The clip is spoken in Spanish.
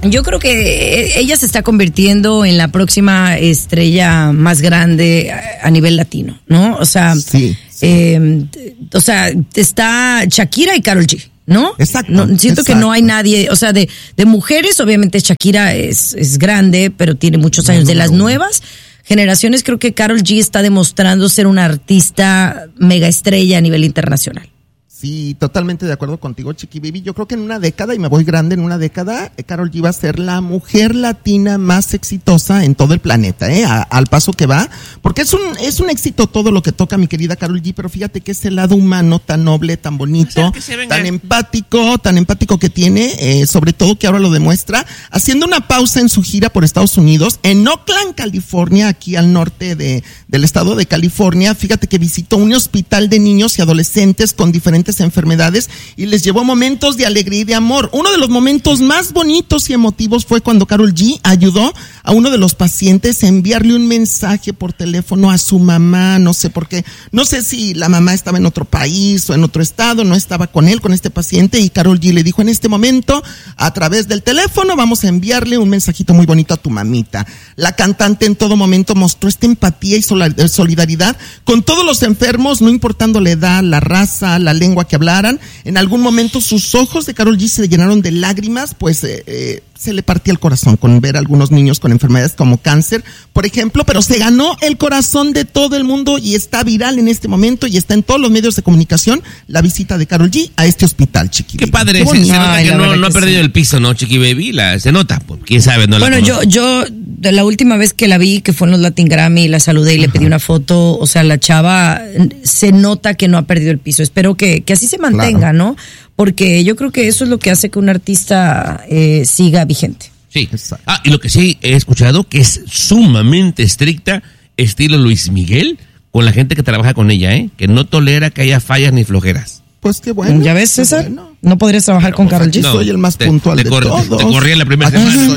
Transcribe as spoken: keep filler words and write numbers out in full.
Yo creo que ella se está convirtiendo en la próxima estrella más grande a nivel latino, ¿no? O sea, sí, sí. Eh, o sea, está Shakira y Karol G, ¿no? Exacto. No, siento exacto. que no hay nadie, o sea, de, de mujeres, obviamente Shakira es, es grande, pero tiene muchos años. De las nuevas generaciones, creo que Karol G está demostrando ser una artista mega estrella a nivel internacional. Sí, totalmente de acuerdo contigo, Chiqui Baby. Yo creo que en una década, y me voy grande, en una década, Karol G va a ser la mujer latina más exitosa en todo el planeta, ¿eh? A, al paso que va, porque es un es un éxito todo lo que toca mi querida Karol G, pero fíjate que ese lado humano tan noble, tan bonito, o sea, tan empático, tan empático que tiene, eh, sobre todo que ahora lo demuestra, haciendo una pausa en su gira por Estados Unidos, en Oakland, California, aquí al norte de del estado de California. Fíjate que visitó un hospital de niños y adolescentes con diferentes enfermedades y les llevó momentos de alegría y de amor. Uno de los momentos más bonitos y emotivos fue cuando Karol G ayudó a uno de los pacientes a enviarle un mensaje por teléfono a su mamá, no sé por qué, no sé si la mamá estaba en otro país o en otro estado, no estaba con él, con este paciente, y Karol G le dijo: en este momento, a través del teléfono, vamos a enviarle un mensajito muy bonito a tu mamita. La cantante en todo momento mostró esta empatía y solidaridad con todos los enfermos, no importando la edad, la raza, la lengua que hablaran. En algún momento sus ojos de Karol G se llenaron de lágrimas, pues eh, eh, se le partía el corazón con ver a algunos niños con enfermedades como cáncer, por ejemplo, pero se ganó el corazón de todo el mundo y está viral en este momento y está en todos los medios de comunicación la visita de Karol G a este hospital, Chiqui. Qué padre, Qué se, se nota Ay, que no, no ha perdido sí. el piso, ¿no, Chiqui Baby? La, se nota, pues, quién sabe, no la Bueno, yo, yo, de la última vez que la vi, que fue en los Latin Grammy, la saludé y Ajá. le pedí una foto, o sea, la chava se nota que no ha perdido el piso. Espero que, que así se mantenga, claro. ¿no? Porque yo creo que eso es lo que hace que un artista eh, siga vigente. Sí. Exacto. Ah, y lo que sí he escuchado, que es sumamente estricta, estilo Luis Miguel, con la gente que trabaja con ella, ¿eh? Que no tolera que haya fallas ni flojeras. Pues qué bueno. ¿Ya ves, César? Bueno. No podrías trabajar Pero, con Karol G. No, soy el más puntual te, de te, todo. Te corrí en la primera semana.